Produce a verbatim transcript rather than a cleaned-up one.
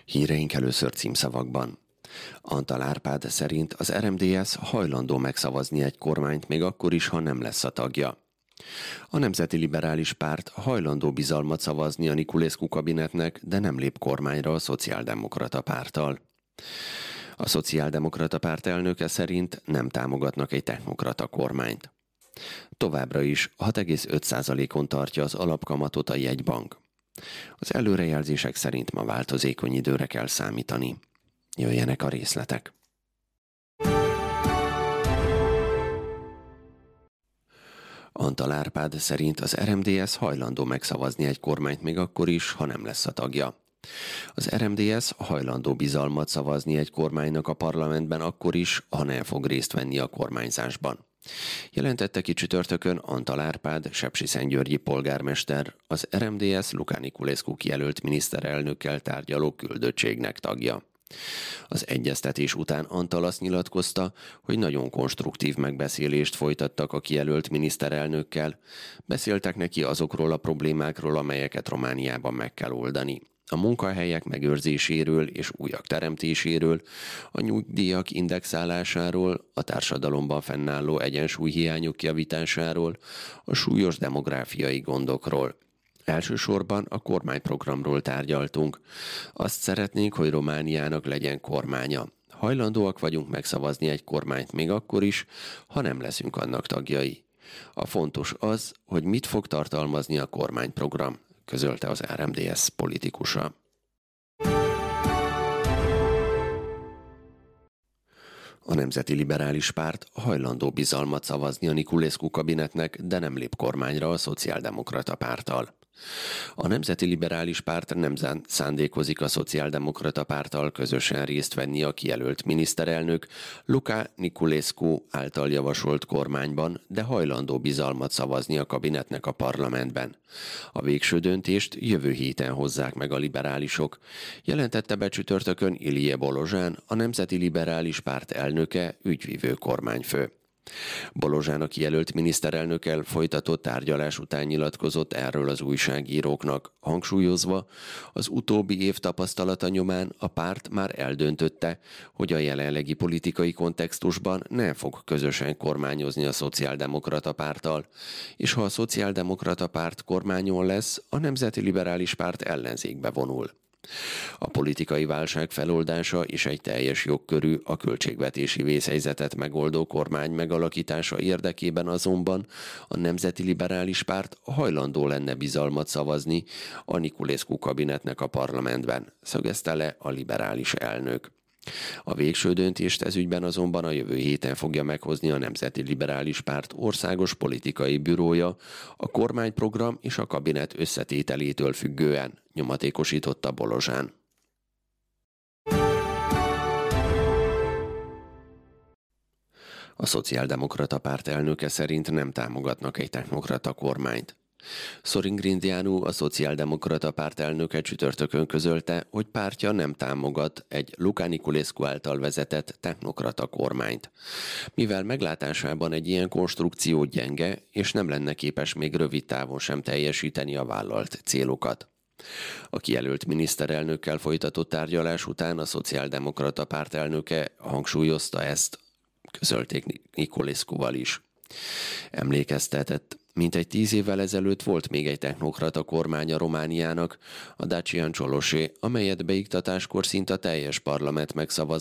Híreink először címszavakban. Antal Árpád szerint az er em dé es hajlandó megszavazni egy kormányt még akkor is, ha nem lesz a tagja. A Nemzeti Liberális Párt hajlandó bizalmat szavazni a Niculescu kabinetnek, de nem lép kormányra a Szociáldemokrata Párttal. A Szociáldemokrata Párt elnöke szerint nem támogatnak egy technokrata kormányt. Továbbra is hat egész öt százalékon tartja az alapkamatot a jegybank. Az előrejelzések szerint ma változékony időre kell számítani. Jöjjenek a részletek. Antal Árpád szerint az er em dé es hajlandó megszavazni egy kormányt még akkor is, ha nem lesz a tagja. Az er em dé es hajlandó bizalmat szavazni egy kormánynak a parlamentben akkor is, ha nem fog részt venni a kormányzásban. Jelentette ki csütörtökön Antal Árpád, sepsiszentgyörgyi polgármester, az er em dé es Luca Niculescu kijelölt miniszterelnökkel tárgyaló küldöttségnek tagja. Az egyeztetés után Antal azt nyilatkozta, hogy nagyon konstruktív megbeszélést folytattak a kijelölt miniszterelnökkel. Beszéltek neki azokról a problémákról, amelyeket Romániában meg kell oldani. A munkahelyek megőrzéséről és újak teremtéséről, a nyugdíjak indexálásáról, a társadalomban fennálló egyensúlyhiányok javításáról, a súlyos demográfiai gondokról. Elsősorban a kormányprogramról tárgyaltunk. Azt szeretnénk, hogy Romániának legyen kormánya. Hajlandóak vagyunk megszavazni egy kormányt még akkor is, ha nem leszünk annak tagjai. A fontos az, hogy mit fog tartalmazni a kormányprogram, közölte az er em dé es politikusa. A Nemzeti Liberális Párt hajlandó bizalmat szavazni a Niculescu kabinetnek, de nem lép kormányra a Szociáldemokrata Párttal. A Nemzeti Liberális Párt nem szándékozik a Szociáldemokrata Párttal közösen részt venni a kijelölt miniszterelnök Luca Niculescu által javasolt kormányban, de hajlandó bizalmat szavazni a kabinetnek a parlamentben. A végső döntést jövő héten hozzák meg a liberálisok, jelentette be csütörtökön Ilie Bolozsán, a Nemzeti Liberális Párt elnöke, ügyvívő kormányfő. Bolozsán a kijelölt miniszterelnökkel folytatott tárgyalás után nyilatkozott erről az újságíróknak, hangsúlyozva, az utóbbi év tapasztalata nyomán a párt már eldöntötte, hogy a jelenlegi politikai kontextusban nem fog közösen kormányozni a Szociáldemokrata Párttal, és ha a Szociáldemokrata Párt kormányon lesz, a Nemzeti Liberális Párt ellenzékbe vonul. A politikai válság feloldása és egy teljes jogkörű, a költségvetési vészhelyzetet megoldó kormány megalakítása érdekében azonban a Nemzeti Liberális Párt hajlandó lenne bizalmat szavazni a Niculescu kabinetnek a parlamentben, szögezte le a liberális elnök. A végső döntést ezügyben azonban a jövő héten fogja meghozni a Nemzeti Liberális Párt országos politikai bürója, a kormányprogram és a kabinet összetételétől függően, nyomatékosította Bolozsán. A Szociáldemokrata Párt elnöke szerint nem támogatnak egy technokrata kormányt. Sorin Grindeanu, a Szociáldemokrata Párt elnöke csütörtökön közölte, hogy pártja nem támogat egy Luca Niculescu által vezetett technokrata kormányt, mivel meglátásában egy ilyen konstrukció gyenge, és nem lenne képes még rövid távon sem teljesíteni a vállalt célokat. A kijelölt miniszterelnökkel folytatott tárgyalás után a Szociáldemokrata Párt elnöke hangsúlyozta ezt, közölték Niculescuval is. Emlékeztetett, mintegy tíz évvel ezelőtt volt még egy technokrata kormánya Romániának, a Dacian Cioloș, amelyet beiktatáskor szinte a teljes parlament megszavazott,